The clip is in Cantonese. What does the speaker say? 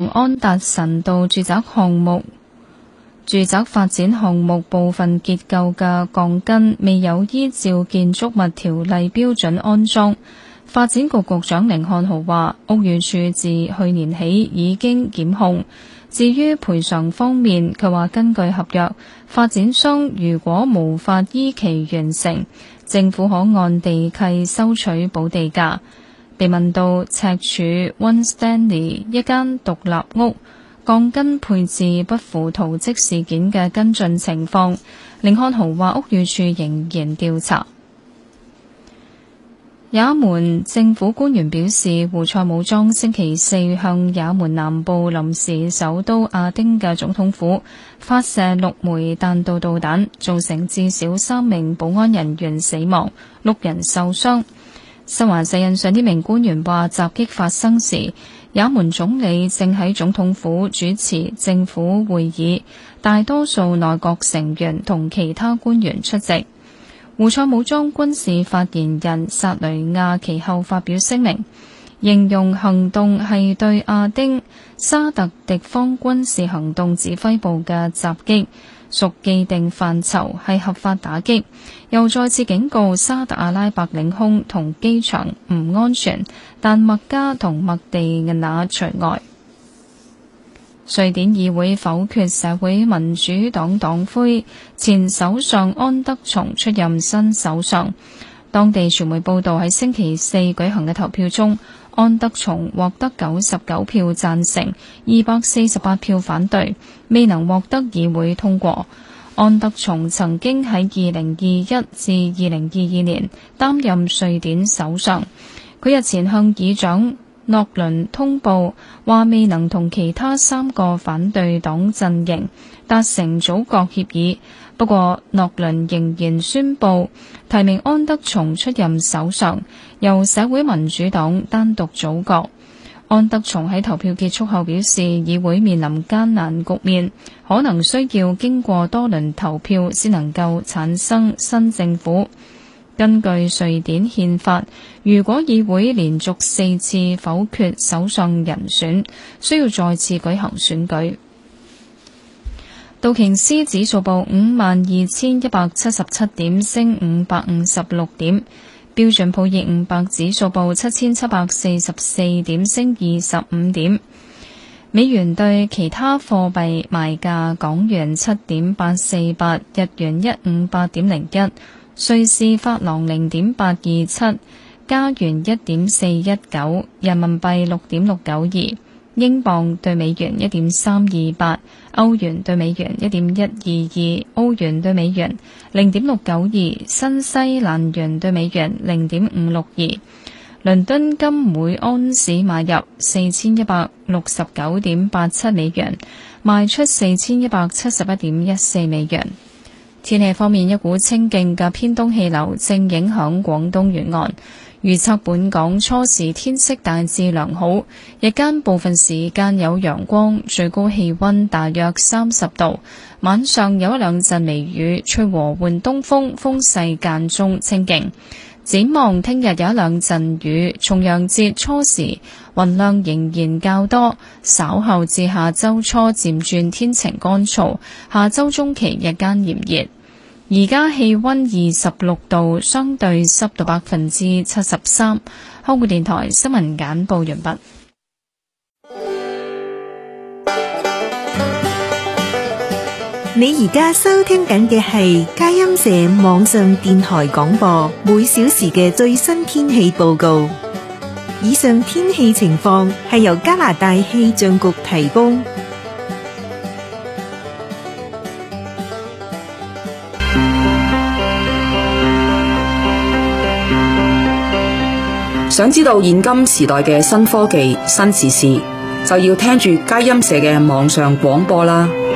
安達臣道住宅發展項目部分結構嘅鋼筋未有依照建築物條例標準安裝。發展局局長甯漢豪話，屋宇署自去年起已經檢控。至於賠償方面，佢話根據合約，發展商如果無法依期完成，政府可按地契收取補地價。被問到赤柱 One Stanley 一間獨立屋鋼筋配置不符圖則事件嘅跟進情況，甯漢豪話屋宇署仍然調查。也門政府官員表示，胡塞武裝星期四向也門南部臨時首都亞丁嘅總統府發射6枚彈道導彈，造成至少3名保安人員死亡，6人受傷。新華社引述呢名官員話，襲擊發生時，也門總理正喺總統府主持政府會議，大多數內閣成員同其他官員出席。胡塞武裝軍事發言人薩雷亞其後發表聲明，形容行動係對亞丁沙特敵方軍事行動指揮部嘅襲擊，屬既定範疇，係合法打擊，又再次警告沙特阿拉伯領空同機場唔安全，但麥加同麥地那除外。瑞典議會否決社會民主黨黨魁前首相安德松出任新首相。當地傳媒報道，喺星期四舉行嘅投票中，安德松獲得99票贊成，248票反對，未能獲得議會通過。安德松曾經喺2021至2022年擔任瑞典首相。佢日前向議長諾倫通報，話未能同其他3個反對黨陣營達成組閣協議。不過諾倫仍然宣布提名安德松出任首相，由社會民主黨單獨組閣。安德松喺投票結束後表示，議會面臨艱難局面，可能需要經過多輪投票先能夠產生新政府。根據瑞典憲法，如果議會連續4次否決首相人選，需要再次舉行選舉。道瓊斯指數報52,177點，升556點。標準普爾500指數報7,744點，升25點。美元對其他貨幣賣價：港元7.848，日元158.01。瑞士法郎0.827，加元1.419，人民幣6.692，英鎊對美元1.328，歐元對美元1.122，歐元對美元0.692，新西蘭元對美元0.562。倫敦金每安士買入4169.87美元，賣出4171.14美元。天氣方面，一股清勁嘅偏東氣流正影響廣東沿岸，預測本港初時天色大致良好，日間部分時間有陽光，最高氣溫大約30度，晚上有一兩陣微雨，吹和緩東風，風勢間中清勁。展望聽日有一兩陣雨，重陽節初時雲量仍然較多，稍後至下周初漸轉天晴乾燥，下周中期日間炎熱。而家氣溫26度，相對濕度73%。香港電台新聞簡報完畢。 你而家收聽緊嘅係佳音社網上電台廣播，每小時嘅最新天氣報告。以上天氣情況係由加拿大氣象局提供。 想知道現今時代嘅新科技、新時事，就要聽住佳音社嘅網上廣播啦。